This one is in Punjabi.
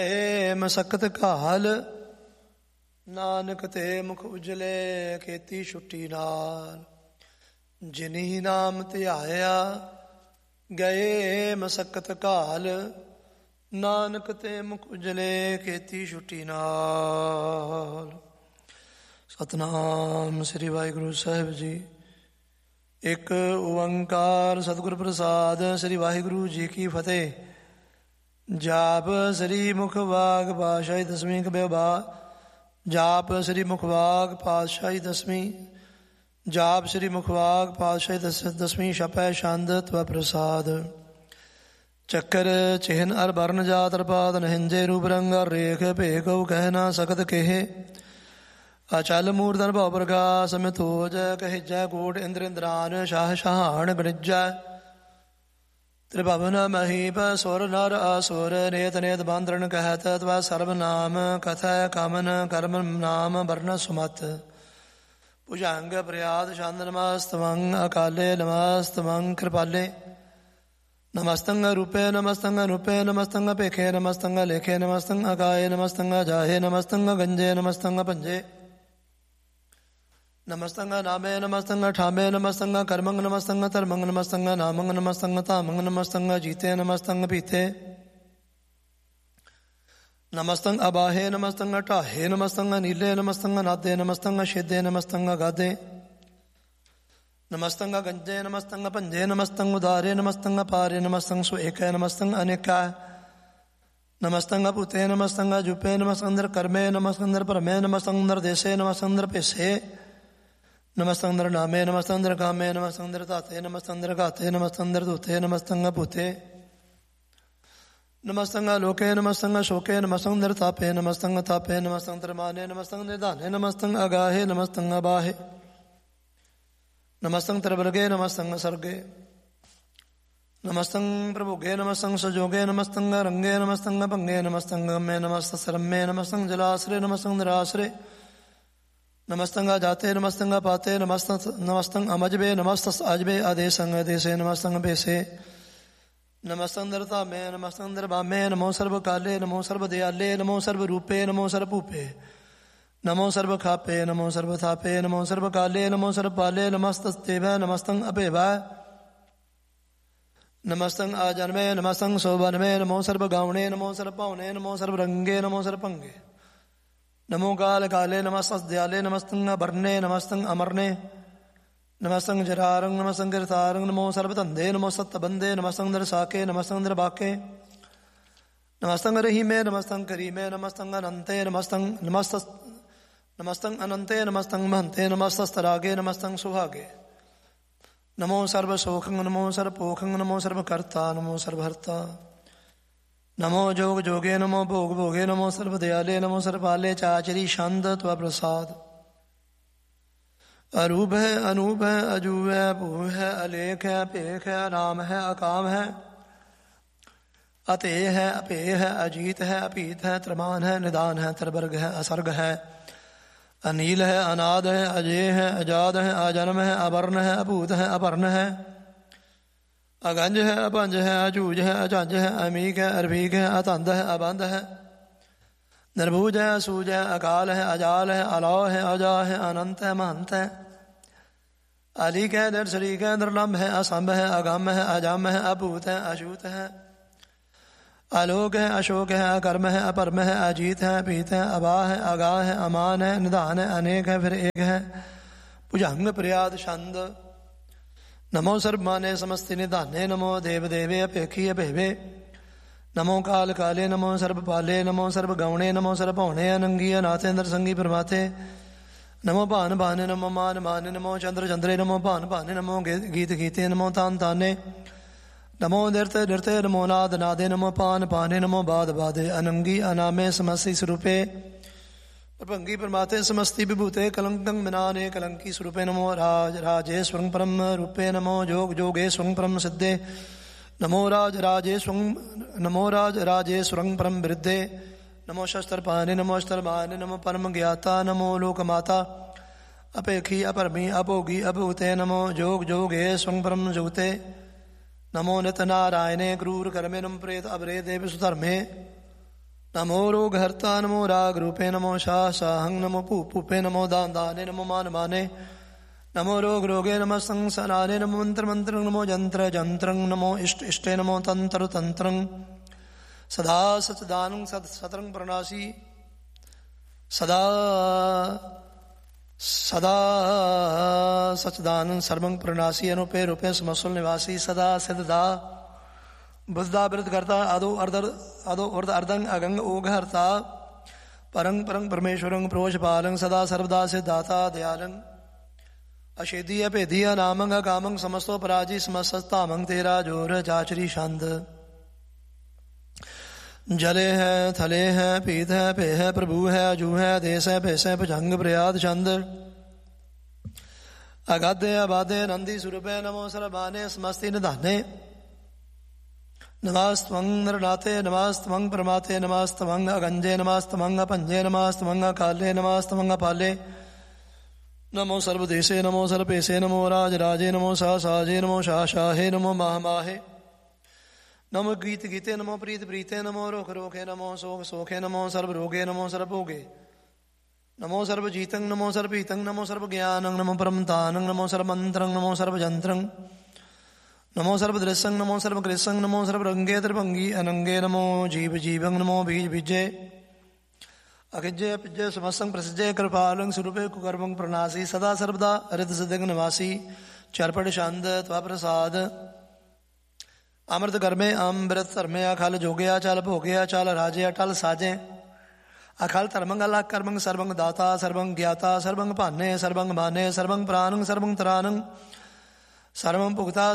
ਮਸਕਤ ਘਾਲ ਨਾਨਕ ਤੇ ਮੁਖ ਉਜਲੇ ਖੇਤੀ ਛੁੱਟੀ ਨਾਲ। ਜਿਨੀ ਨਾਮ ਧਿਆਇਆ ਗਏ ਮਸਕਤ ਘਾਲ ਨਾਨਕ ਤੇ ਮੁਖ ਉਜਲੇ ਖੇਤੀ ਛੁੱਟੀ ਨਾਲ। ਸਤਿਨਾਮ ਸ੍ਰੀ ਵਾਹਿਗੁਰੂ ਸਾਹਿਬ ਜੀ। ਇੱਕ ਓੰਕਾਰ ਸਤਿਗੁਰ ਪ੍ਰਸਾਦ। ਸ੍ਰੀ ਵਾਹਿਗੁਰੂ ਜੀ ਕੀ ਫਤਿਹ। ਜਾਪ ਸ੍ਰੀ ਮੁਖ ਵਾਗ ਪਾਤਸ਼ਾਹੀ ਦਸਵੀਂ ਕਬਿਆ। ਜਾਪ ਸ੍ਰੀ ਮੁਖ ਵਾਗ ਪਾਤਸ਼ਾਹੀ ਦਸਵੀਂ। ਜਾਪ ਸ੍ਰੀ ਮੁਖ ਵਾਗ ਪਾਤਸ਼ਾਹੀ ਦਸਵੀਂ ਛਪੈ ਛੰਦ ਤਵ ਪ੍ਰਸਾਦ। ਚੱਕਰ ਚਿਹਨ ਅਰ ਬਰਨ ਜਾਤ ਰਪਾਤ ਨਹਿੰਜੇ ਰੂਪ ਰੰਗ ਰੇਖ ਭੇਖ ਕਹਿ ਨਾ ਸਕਤ ਕਹੇ। ਅਚਲ ਮੂਰਤਨ ਭਉ ਪ੍ਰਕਾਸ਼ ਮਿਥੋਜ ਕਹਿਜੈ ਕੋਟ ਇੰਦਰ ਇੰਦਰਾਨ ਸ਼ਾਹ ਸ਼ਾਹਾਨ ਗਣਿਜੈ। ਤ੍ਰਿਭਵਨ ਮਹੀਪ ਸੁਰ ਨਰ ਅਸੁਰ ਨੇਤ ਨੇਤ ਬਾਂਦਰਨ ਕਹਿਤ ਤਵ ਸਰਬ ਨਾਮ ਕਥੈ ਕਮਨ ਕਰਮ ਨਾਮ ਵਰਨ ਸੁਮਤ। ਭੁਜੰਗ ਪ੍ਰਿਆਦ ਛੰਦ ਨਮਸਤਵੰ ਅਕਾਲੇ ਨਮਸਤਵੰ ਕਿਰਪਾਲੇ। ਨਮਸਤੰ ਰੂਪੇ ਨਮਸਤੰ ਅਨੂਪੇ ਨਮਸਤੰ ਭੇਖੇ ਨਮਸਤੰ ਲੇਖੇ ਨਮਸਤੰ ਅਗਾਏ ਨਮਸਤੰ ਜਾਹੇ ਨਮਸਤੰ ਗੰਜੇ ਨਮਸਤੰ ਭੰਜੇ। ਨਮਸਤੰ ਨਾਮੇ ਨਮਸਤੰ ਠਾਮੇ ਨਮਸਤੰ ਕਰਮੰ ਨਮਸਤੰ ਧਰਮੰ ਨਮਸਤੰ ਨਾਮੰ ਨਮਸਤੰ ਧਾਮੰ ਨਮਸਤੰ ਜੀਤੇ ਨਮਸਤੰ ਪੀਤੇ। ਨਮਸਤੰ ਅਬਾਹੇ ਨਮਸਤੰ ਢਾਹੇ ਨਮਸਤੰ ਨੀਲੇ ਨਮਸਤੰ ਨਾਦੇ ਨਮਸਤੰ ਛੇਦੇ ਨਮਸਤੰ ਗਾਦੇ। ਨਮਸਤੰ ਗੰਜੇ ਨਮਸਤੰ ਭੰਜੇ ਨਮਸਤੰ ਉਦਾਰੇ ਨਮਸਤੰ ਪਾਰੇ ਨਮਸਤੰ ਸੁਏਕੈ ਨਮਸਤੰ ਅਨੇਕਾ। ਨਮਸਤੰ ਭੂਤੇ ਨਮਸਤੰ ਜੁਪੇ ਨਮਸਤੰ ਕਰਮੇ ਨਮਸਤੰ ਭਰਮੇ ਨਮਸਤੰ ਦੇਸੇ ਨਮਸਤੰ ਭੇਸੇ। ਨਮਸਤੰ ਨਾਮੇ ਨਮਸਤੰ ਕਾਮੇ ਨਮਸਤੰ ਧਾਤੇ ਨਮਸਤੰ ਘਾਤੇ ਨਮਸਤੰ ਧੂਤੇ ਨਮਸਤੰ ਭੂਤੇ। ਨਮਸਤੰ ਲੋਕੇ ਨਮਸਤੰ ਸ਼ੋਕੇ ਨਮਸਤੰ ਤਾਪੇ ਨਮਸਤੰ ਤਾਪੇ ਨਮਸਤੰ ਮਾਨੇ ਨਮਸਤੰ ਨਿਧਾਨੇ ਨਮਸਤੰ ਅਗਾਹੇ ਨਮਸਤੰ ਅਬਾਹੇ। ਨਮਸਤੰ ਤ੍ਰਿਵਰਗੇ ਨਮਸਤੰ ਸਰਗੇ। ਨਮਸਤੰ ਪ੍ਰਭੋਗੇ ਨਮਸਤੰ ਸਜੋਗੇ ਨਮਸਤੰ ਰੰਗੇ ਨਮਸਤੰ ਭੰਗੇ ਨਮਸਤੰ ਗਮੇ ਨਮਸਤੰ ਸਰਮੇ ਨਮਸਤੰ ਜਲਾਸਰੇ ਨਮਸਤੰ ਨਿਰਾਸਰੇ। ਨਮਸਤੰ ਜਾਤੇ ਨਮਸਤੰ ਪਾਤੇ ਨਮਸਤੰ ਅਮਜਬੇ ਨਮਸਤੰ ਅਜਬੇ ਆਦੇਸੰ ਅਦੇਸੇ ਨਮਸਤੰ ਭੇਸੇ। ਨਮਸਤੰ ਧਾਮੇ ਨਮਸਤੰ ਬਾਮੇ ਨਮੋ ਸਰਬ ਕਾਲੇ ਨਮੋ ਸਰਬ ਦਿਆਲੇ ਨਮੋ ਸਰਬ ਰੂਪੇ ਨਮੋ ਸਰਬ ਭੂਪੇ। ਨਮੋ ਸਰਬ ਖਾਪੇ ਨਮੋ ਸਰਬ ਥਾਪੇ ਨਮੋ ਸਰਬ ਕਾਲੇ ਨਮੋ ਸਰਬ ਪਾਲੇ। ਨਮਸਤਸਤੇਵੈ ਨਮਸਤੰ ਅਭੇਵੈ ਨਮਸਤੰ ਆਜਨਮੇ ਨਮਸਤੰ ਸੋਬਨਮੇ ਨਮੋ ਸਰਬ ਗਾਉਣੇ ਨਮੋ ਸਰਬ ਭਾਉਣੇ ਨਮੋ ਸਰਬ ਰੰਗੇ ਨਮੋ ਸਰਬ ਭੰਗੇ। ਨਮੋ ਕਾਲ ਕਾਲੇ ਨਮਸਤੰ ਦਿਆਲੇ ਨਮਸਤੰ ਅਬਰਨੇ ਨਮਸਤੰ ਅਮਰਨੇ। ਨਮਸਤੰ ਜਰਾਰੰ ਨਮਸਤੰ ਗਿਰਤਾਰੰ ਨਮੋ ਸਰਬ ਧੰਦੇ ਨਮੋ ਸਤ ਬੰਦੇ ਨਮਸਤੰ ਦਰਸਾਕੇ ਨਮਸਤੰ ਦਰਬਾਕੇ। ਨਮਸਤੰ ਰਹੀਮੇ ਨਮਸਤੰ ਕਰੀਮੇ ਨਮਸਤੰ ਅਨੰਤੇ ਨਮਸਤੰ ਅਨੰਤੇ ਨਮਸਤੰ ਮਹੰਤੇ ਨਮਸਤਸਤਰਾਗੇ ਨਮਸਤੰ ਸੁਹਾਗੇ। ਨਮੋ ਸਰਬ ਸੋਖੰ ਨਮੋ ਸਰਬ ਪੋਖੰ ਨਮੋ ਸਰਬ ਕਰਤਾ ਨਮੋ ਸਰਬ ਹਰਤਾ। ਨਮੋ ਜੋਗ ਜੋਗੇ ਨਮੋ ਭੋਗ ਭੋਗੇ ਨਮੋ ਸਰਬ ਦਿਆਲੇ ਨਮੋ ਸਰਬਾਲੇ। ਚਾਚਰੀ ਛੰਦ ਤਵ ਪ੍ਰਸਾਦ। ਅਰੂਪ ਹੈ ਅਨੂਪ ਹੈ ਅਜੂਬ ਹੈ ਭੂ ਹੈ ਅਲੇਖ ਹੈ ਭੇਖ ਹੈ ਰਾਮ ਹੈ ਅਕਾਮ ਹੈ। ਅਤੇਹ ਹੈ ਅਭੇ ਹੈ ਅਜੀਤ ਹੈ ਅਭੀਤ ਹੈ ਤ੍ਰਮਾਨ ਹੈ ਨਿਦਾਨ ਹੈ ਤਰਬਰਗ ਹੈ ਅਸਰਗ ਹੈ। ਅਨੀਲ ਹੈ ਅਨਾਦ ਹੈ ਅਜੇ ਹੈ ਅਜਾਦ ਹੈ ਆਜਨਮ ਹੈ ਅਵਰਨ ਹੈ ਅਭੂਤ ਹੈ ਅਭਰਨ ਹੈ। ਅਗੰਜ ਹੈ ਅਭੰਜ ਹੈ ਅਝੂਜ ਹੈ ਅਝੰਜ ਹੈ ਅਮੀਕ ਹੈ ਅਰਬੀਕ ਹੈ ਅਤੰਦ ਹੈ ਅਬੰਧ ਹੈ। ਨਿਰਭੂਜ ਹੈ ਅਸੂਜ ਹੈ ਅਕਾਲ ਹੈ ਅਜਾਲ ਹੈ ਅਲੌ ਹੈ ਅਜਾ ਹੈ ਅਨੰਤ ਹੈ ਮਹੰਤ ਹੈ। ਅਲੀਕ ਹੈ ਨਿਰਸ਼ਰੀਕ ਹੈ ਨਿਰਲੰਭ ਹੈ ਅਸੰਭ ਹੈ ਅਗੰਮ ਹੈ ਅਜਮ ਹੈ ਅਭੂਤ ਹੈ ਅਛੂਤ ਹੈ। ਆਲੋਕ ਹੈ ਅਸ਼ੋਕ ਹੈ ਅਕਰਮ ਹੈ ਅਪਰਮ ਹੈ ਅਜੀਤ ਹੈ ਅਭੀਤ ਹੈ ਅਬਾਹ ਹੈ ਅਗਾਹ ਹੈ ਅਮਾਨ ਹੈ ਨਿਧਾਨ ਹੈ ਅਨੇਕ ਹੈ ਫਿਰ ਏਕ ਹੈ। ਭੁਜੰਗ ਪ੍ਰਿਆਦ ਛੰਦ। ਨਮੋ ਸਰਬ ਮਾਨੇ ਸਮਸਤੀ ਨਿਧਾਨੇ ਨਮੋ ਦੇਵ ਦੇਵੇ ਅਪੇਖੀ ਅਭੇਵੇ। ਨਮੋ ਕਾਲ ਕਾਲੇ ਨਮੋ ਸਰਬ ਪਾਲੇ ਨਮੋ ਸਰਬ ਗਾਉਣੇ ਨਮੋ ਸਰਬ ਭਾਉਣੇ ਅਨੰਗੀ ਅਨਾਥ ਅੰਦਰ ਸੰਗੀ ਪ੍ਰਮਾਤੇ। ਨਮੋ ਭਾਨ ਭਾਨੇ ਨਮੋ ਮਾਨ ਮਾਨੇ ਨਮੋ ਚੰਦਰ ਚੰਦਰੇ ਨਮੋ ਭਾਨ ਭਾਨੇ ਨਮੋ ਗੀਤ ਗੀਤੇ ਨਮੋ ਤਾਨ ਤਾਨੇ। ਨਮੋ ਨਿਰਤੇ ਨਿਰਤੇ ਨਮੋ ਨਾਦ ਨਾਦੇ ਨਮੋ ਪਾਨ ਪਾਨੇ ਨਮੋ ਬਾਦ ਬਾਦੇ। ਅਨੰਗੀ ਅਨਾਮੇ ਸਮਸਤੀ ਸਰੂਪੇ ਭੰਗੀ ਪ੍ਰਮਾਤੇ ਸਮਸਤੀ ਵਿਭੂਤੇ ਕਲੰਕੰ ਮਿਨਾਨੇ ਕਲੰਕੀ ਸਰੂਪੇ। ਨਮੋ ਰਾਜ ਰਾਜੇ ਸਵੰ ਪਰਮ ਰੂਪੇ ਨਮੋ ਜੋਗ ਜੋਗੇ ਸਵੰ ਪਰਮ ਸਿੱਧੇ। ਨਮੋ ਰਾਜ ਰਾਜੇ ਸਵੰ ਪਰਮ ਬਿਰਧੇ। ਨਮੋ ਸ਼ਸਤਰ ਪਾਨੇ ਨਮੋ ਅਸ਼ਤਰ ਮਾਨੇ ਨਮੋ ਪਰਮ ਗਿਆਤਾ। ਨਮੋ ਲੋਕ ਮਾਤਾ ਅਪੇਖੀ ਅਪਰਮੀ ਅਭੋਗੀ ਅਭੂਤੇ। ਨਮੋ ਜੋਗ ਜੋਗੇ ਸਵੰ ਪਰਮ ਜੁਗਤੇ। ਨਮੋ ਨਿਤ ਨਾਰਾਇਣੇ ਕਰੂਰ ਕਰਮੇ ਨਮ ਪ੍ਰੇਤ ਅਬਰੇ ਦੇਵ ਸੁਧਰਮੇ। नमो रोगहर्ता नमो राग रूपे नमो शाह शाहं नमो पूपे नमो दान दाने नमो मान माने नमो रोग रोगे नमो संसनाने नमो मंत्र मंत्र नमो जंत्र जंत्रं नमो इष्ट इष्टे नमो तंत्र तंत्रं सदा सचदानं सद सतरं प्रणासी सदा सदा सचदानं सर्वं प्रणासी अनुपे रूपे समसुल निवासी सदा सिद्धदा बुद्धदा वृद्ध करता अदो अर्ध अर्धंग अगंग ओघ हर्ता परंग परंग परमेश्वरंग प्रोषपालं सदा सर्वदा सिद्धाता दयालं अशेदीय भेदीय नामंग कामंग समस्तो पराजी समस्तामंग तेरा जोर चाचरी शांत जले है थले है पीत है पे है प्रभु है अजू है देश है भेष है भुजंग प्रयाद छंद अगाधे अबाधे नंदी सुरभे नमो सरबाने समस्ति निधाने नमस्तवं नरनाथे नमस्तवं परमाते नमस्तवं अगंजे नमस्तवं पंजे नमस्तवं काले नमस्तवं पाले नमो सर्वदेशे नमो सर्वपेशे नमो राजराजे नमो साजे नमो शाहे नमो महामाहे नमो गीत गीते नमो प्रीत प्रीते नमो रोख रोखे नमो शोक शोखे नमो सर्व रोगे नमो सर्वभोगे नमो सर्वजीतं नमो सर्वपीतं नमो सर्वज्ञानं नमो परमतानं नमो सर्वमन्त्रं नमो सर्वजन्त्रं नमो सर्वदृश्यं नमो सर्वकृष्यं नमो सर्वरंगे त्रिभंगी अनंगे नमो जीव जीवं नमो बीज बीजे अखिज्जे पिज्जे समस्तं प्रसिज्जे कृपालं स्वरूपे कुकर्मं प्रणासी सदा सर्वदा हृद सिद्धं निवासी चरपट शांत त्वा प्रसाद अमृत कर्मे अमृत धर्मे अखल जोगया चल भोगया चल राजे अटल साजे अखल धर्मंग अलग कर्मंग सर्वंग दाता सर्वंग ज्ञाता सर्वंग भाने सर्वंग माने सर्वंग प्राणं सर्वंग त्राणं सर्वं भुगता